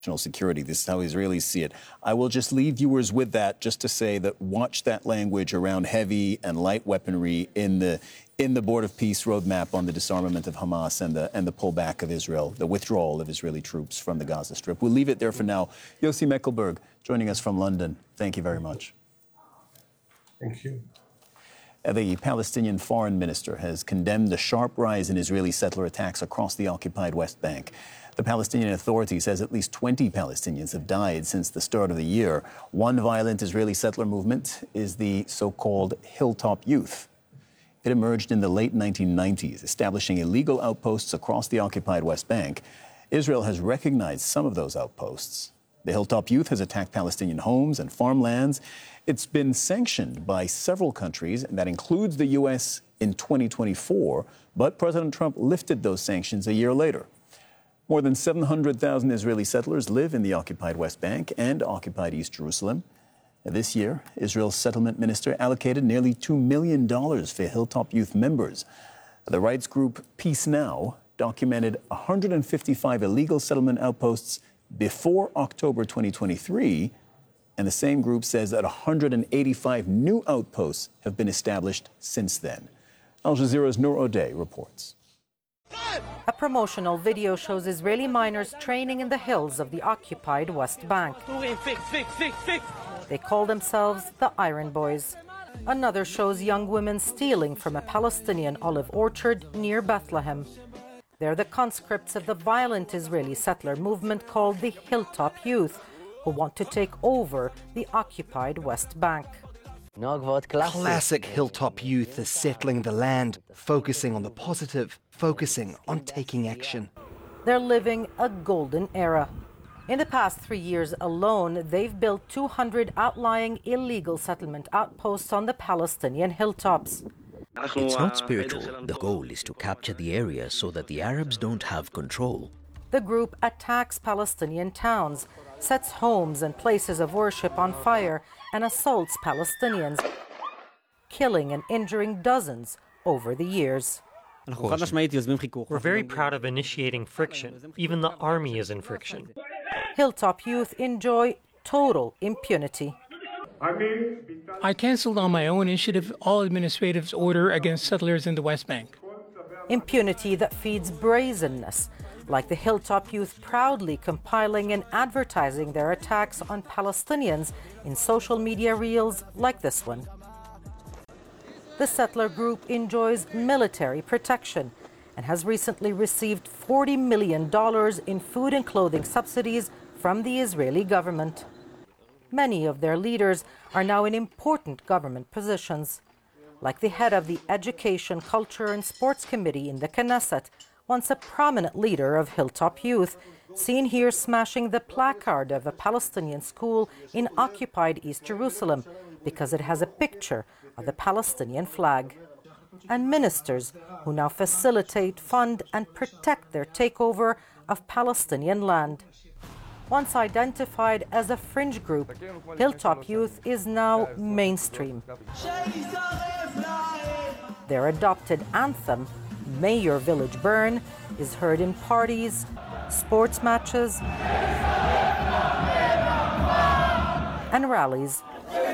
national security. This is how Israelis see it. I will just leave viewers with that, just to say that watch that language around heavy and light weaponry in the Board of Peace roadmap on the disarmament of Hamas and the pullback of Israel, the withdrawal of Israeli troops from the Gaza Strip. We'll leave it there for now. Yossi Meckelberg joining us from London. Thank you very much. Thank you. The Palestinian foreign minister has condemned the sharp rise in Israeli settler attacks across the occupied West Bank. The Palestinian Authority says at least 20 Palestinians have died since the start of the year. One violent Israeli settler movement is the so-called Hilltop Youth. It emerged in the late 1990s, establishing illegal outposts across the occupied West Bank. Israel has recognized some of those outposts. The Hilltop Youth has attacked Palestinian homes and farmlands. It's been sanctioned by several countries, and that includes the U.S. in 2024, but President Trump lifted those sanctions a year later. More than 700,000 Israeli settlers live in the occupied West Bank and occupied East Jerusalem. This year, Israel's settlement minister allocated nearly $2 million for Hilltop Youth members. The rights group Peace Now documented 155 illegal settlement outposts before October 2023, and the same group says that 185 new outposts have been established since then. Al Jazeera's Noor O'Day reports. A promotional video shows Israeli miners training in the hills of the occupied West Bank. They call themselves the Iron Boys. Another shows young women stealing from a Palestinian olive orchard near Bethlehem. They're the conscripts of the violent Israeli settler movement called the Hilltop Youth, who want to take over the occupied West Bank. Classic Hilltop Youth is settling the land, focusing on the positive, focusing on taking action. They're living a golden era. In the past 3 years alone, they've built 200 outlying illegal settlement outposts on the Palestinian hilltops. It's not spiritual. The goal is to capture the area so that the Arabs don't have control. The group attacks Palestinian towns, sets homes and places of worship on fire, and assaults Palestinians, killing and injuring dozens over the years. We're very proud of initiating friction. Even the army is in friction. Hilltop Youth enjoy total impunity. I canceled on my own initiative all administrative order against settlers in the West Bank. Impunity that feeds brazenness, like the Hilltop Youth proudly compiling and advertising their attacks on Palestinians in social media reels like this one. The settler group enjoys military protection and has recently received $40 million in food and clothing subsidies from the Israeli government. Many of their leaders are now in important government positions, like the head of the Education, Culture and Sports Committee in the Knesset, once a prominent leader of Hilltop Youth, seen here smashing the placard of a Palestinian school in occupied East Jerusalem because it has a picture of the Palestinian flag. And ministers who now facilitate, fund and protect their takeover of Palestinian land. Once identified as a fringe group, Hilltop Youth is now mainstream. Their adopted anthem, May Your Village Burn, is heard in parties, sports matches, and rallies,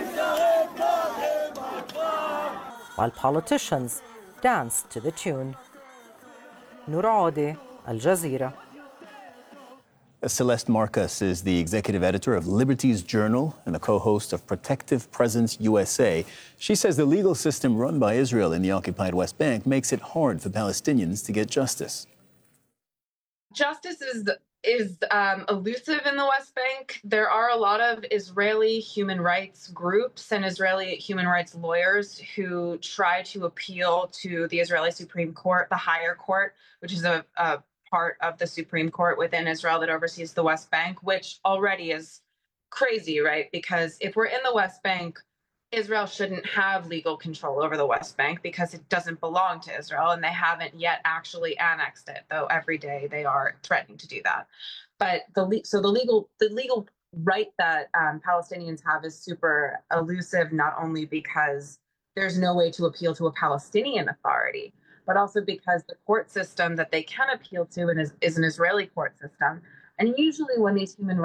while politicians dance to the tune. Noor O'Day, Al Jazeera. Celeste Marcus is the executive editor of Liberty's Journal and the co-host of Protective Presence USA. She says the legal system run by Israel in the occupied West Bank makes it hard for Palestinians to get justice. Justice is elusive in the West Bank. There are a lot of Israeli human rights groups and Israeli human rights lawyers who try to appeal to the Israeli Supreme Court, the higher court, which is a part of the Supreme Court within Israel that oversees the West Bank, which already is crazy, right? Because if we're in the West Bank, Israel shouldn't have legal control over the West Bank because it doesn't belong to Israel, and they haven't yet actually annexed it, though every day they are threatening to do that. But the legal right that Palestinians have is super elusive, not only because there's no way to appeal to a Palestinian authority, but also because the court system that they can appeal to is an Israeli court system. And usually when these human